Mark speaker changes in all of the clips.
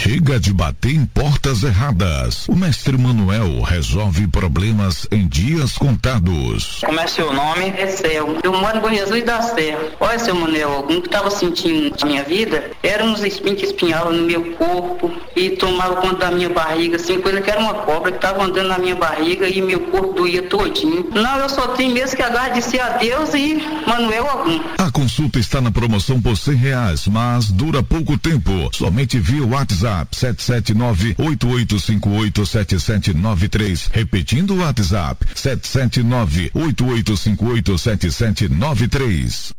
Speaker 1: Chega de bater em portas erradas. O mestre Manuel resolve problemas em dias contados.
Speaker 2: Como é seu nome? É Céu. Eu moro em Bom Jesus da Serra. Olha, seu Manuel, o que estava sentindo na minha vida eram uns espinhos que espinhavam no meu corpo e tomava conta da minha barriga, assim, coisa que era uma cobra que estava andando na minha barriga e meu corpo doía todinho. Não, eu só tenho mesmo que agradecer a Deus e Manuel algum.
Speaker 1: A consulta está na promoção por R$100, mas dura pouco tempo. Somente via WhatsApp 779-8858-7793. Repetindo o WhatsApp 779-8858-7793.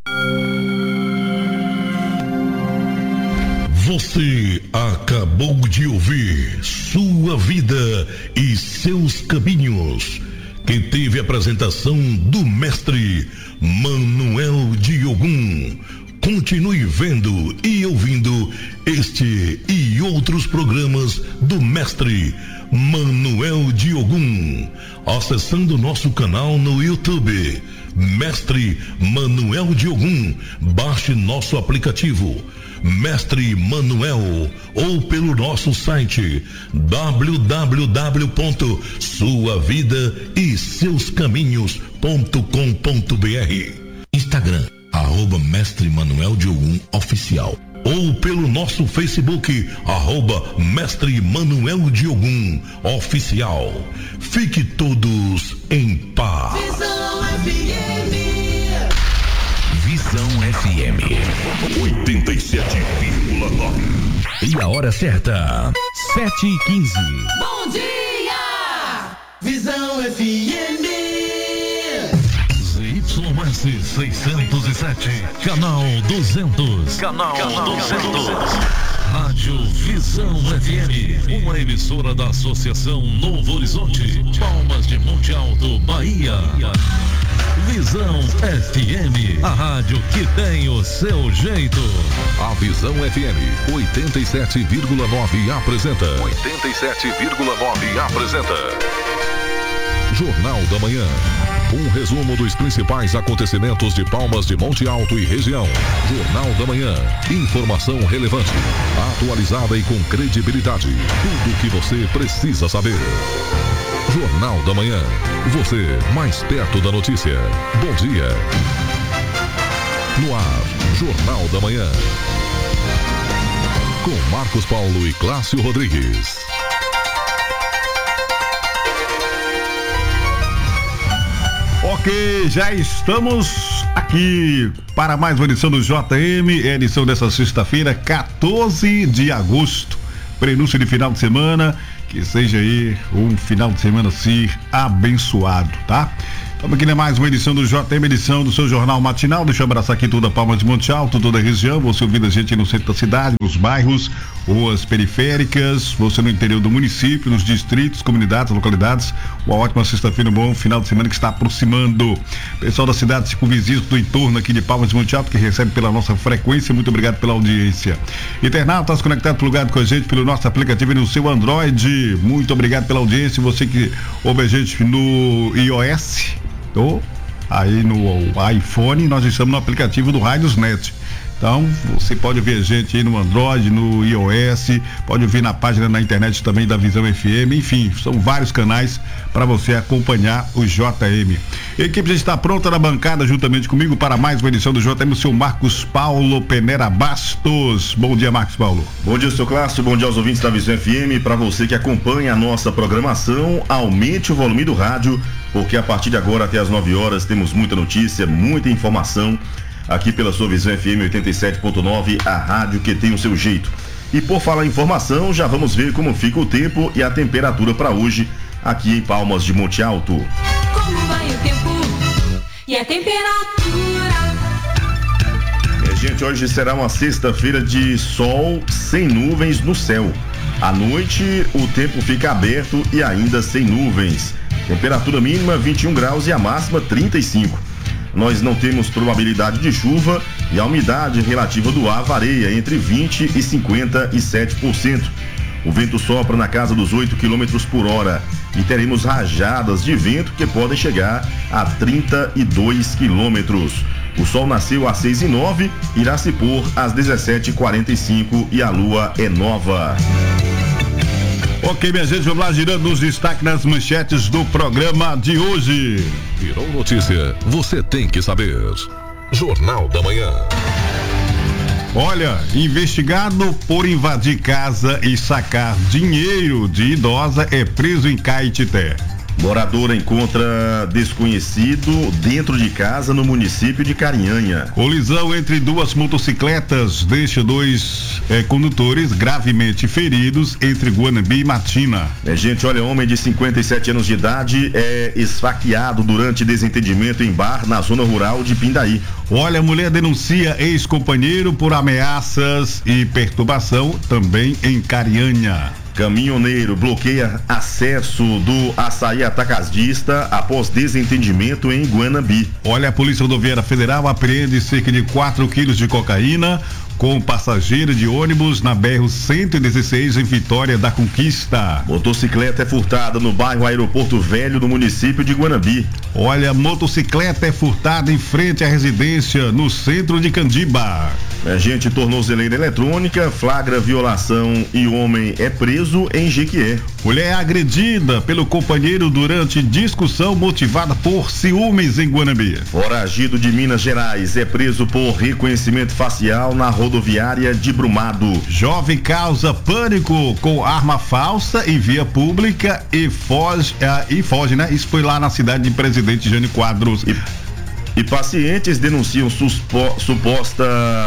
Speaker 3: Você acabou de ouvir Sua Vida e Seus Caminhos, que teve a apresentação do mestre Manuel de Ogum. Continue vendo e ouvindo este e outros programas do mestre Manuel de Ogum, acessando nosso canal no YouTube, Mestre Manuel de Ogum. Baixe nosso aplicativo Mestre Manuel ou pelo nosso site www.suavidaeseuscaminhos.com.br, Instagram @Mestre Manuel de Ogum Oficial, ou pelo nosso Facebook @Mestre Manuel de Ogum Oficial. Fique todos em paz.
Speaker 4: Visão FM.
Speaker 3: Visão FM 87,9.
Speaker 5: E a hora certa, 7h15.
Speaker 4: Bom dia! Visão FM.
Speaker 5: ZYS 607, canal 200. Canal 200. Rádio Visão FM, uma emissora da Associação Novo Horizonte, Palmas de Monte Alto, Bahia. Visão FM, a rádio que tem o seu jeito.
Speaker 1: A Visão FM 87,9 apresenta. Jornal da Manhã. Um resumo dos principais acontecimentos de Palmas de Monte Alto e região. Jornal da Manhã. Informação relevante, atualizada e com credibilidade. Tudo o que você precisa saber. Jornal da Manhã. Você mais perto da notícia. Bom dia. No ar, Jornal da Manhã. Com Marcos Paulo e Cláudio Rodrigues.
Speaker 6: Ok, já estamos aqui para mais uma edição do JM, edição dessa sexta-feira, 14 de agosto, prenúncio de final de semana, que seja aí um final de semana assim abençoado, tá? Estamos aqui, né? Mais uma edição do JM, edição do seu jornal matinal. Deixa eu abraçar aqui toda a Palmas de Monte Alto, toda a região. Você ouvindo a gente no centro da cidade, nos bairros, ruas periféricas, você no interior do município, nos distritos, comunidades, localidades. Uma ótima sexta-feira, um bom final de semana que está aproximando. Pessoal da cidade circunvizinho, do entorno aqui de Palmas de Monte Alto, que recebe pela nossa frequência, muito obrigado pela audiência. Internautas conectados, plugado com a gente pelo nosso aplicativo e no seu Android, muito obrigado pela audiência. Você que ouve a gente no iOS, ou aí no iPhone, nós estamos no aplicativo do Radiosnet. Então, você pode ouvir a gente aí no Android, no iOS, pode ouvir na página na internet também da Visão FM, enfim, são vários canais para você acompanhar o JM. A equipe já está pronta na bancada juntamente comigo para mais uma edição do JM, o seu Marcos Paulo Penera Bastos. Bom dia, Marcos Paulo.
Speaker 7: Bom dia, seu Cláudio, bom dia aos ouvintes da Visão FM. Para você que acompanha a nossa programação, aumente o volume do rádio, porque a partir de agora até as 9 horas temos muita notícia, muita informação aqui pela sua Visão FM 87.9, a rádio que tem o seu jeito. E por falar em informação, já vamos ver como fica o tempo e a temperatura para hoje aqui em Palmas de Monte Alto.
Speaker 4: Como vai o tempo e a temperatura?
Speaker 7: Gente, hoje será uma sexta-feira de sol sem nuvens no céu. À noite o tempo fica aberto e ainda sem nuvens. Temperatura mínima 21 graus e a máxima 35. Nós não temos probabilidade de chuva e a umidade relativa do ar varia entre 20% e 57%. O vento sopra na casa dos 8 km por hora e teremos rajadas de vento que podem chegar a 32 km. O sol nasceu às 6h09, irá se pôr às 17h45 e a lua é nova.
Speaker 6: Ok, minha gente, vamos lá girando os destaques nas manchetes do programa de hoje.
Speaker 1: Virou notícia, você tem que saber. Jornal da Manhã.
Speaker 6: Olha, investigado por invadir casa e sacar dinheiro de idosa é preso em Caetité.
Speaker 7: Moradora encontra desconhecido dentro de casa no município de Carinhanha.
Speaker 6: Colisão entre duas motocicletas deixa dois condutores gravemente feridos entre Guanambi e Matina.
Speaker 7: Gente, olha, homem de 57 anos de idade é esfaqueado durante desentendimento em bar na zona rural de Pindaí.
Speaker 6: Olha, mulher denuncia ex-companheiro por ameaças e perturbação também em Carinhanha.
Speaker 7: Caminhoneiro bloqueia acesso do açaí atacadista após desentendimento em Guanambi.
Speaker 6: Olha, a Polícia Rodoviária Federal apreende cerca de 4 quilos de cocaína com passageiro de ônibus na BR-116 em Vitória da Conquista.
Speaker 7: Motocicleta é furtada no bairro Aeroporto Velho, no município de Guanambi.
Speaker 6: Olha, motocicleta é furtada em frente à residência no centro de Candiba.
Speaker 7: Agente tornozeleira eletrônica flagra violação e homem é preso em Jequié.
Speaker 6: Mulher agredida pelo companheiro durante discussão motivada por ciúmes em Guanambi.
Speaker 7: Foragido de Minas Gerais é preso por reconhecimento facial na rodoviária de Brumado.
Speaker 6: Jovem causa pânico com arma falsa em via pública e foge, né? Isso foi lá na cidade de Presidente Jânio Quadros.
Speaker 7: E pacientes denunciam suposta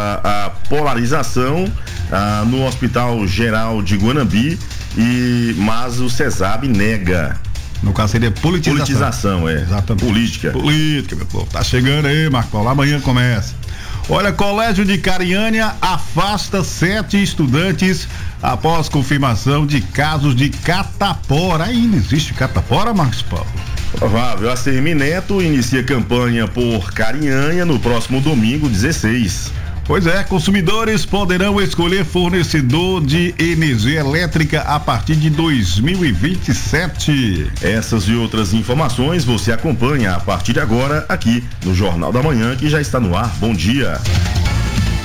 Speaker 7: polarização no Hospital Geral de Guanambi, mas o CESAB nega.
Speaker 6: No caso seria
Speaker 7: politização.
Speaker 6: Exatamente.
Speaker 7: Política,
Speaker 6: meu povo. Tá chegando aí, Marco Paulo. Amanhã começa. Olha, Colégio de Carinhanha afasta 7 estudantes após confirmação de casos de catapora. Ainda existe catapora, Marcos Paulo?
Speaker 7: Provável. A Sermineto inicia campanha por Carinhanha no próximo domingo, 16.
Speaker 6: Pois é, consumidores poderão escolher fornecedor de energia elétrica a partir de 2027.
Speaker 7: Essas e outras informações você acompanha a partir de agora aqui no Jornal da Manhã, que já está no ar. Bom dia.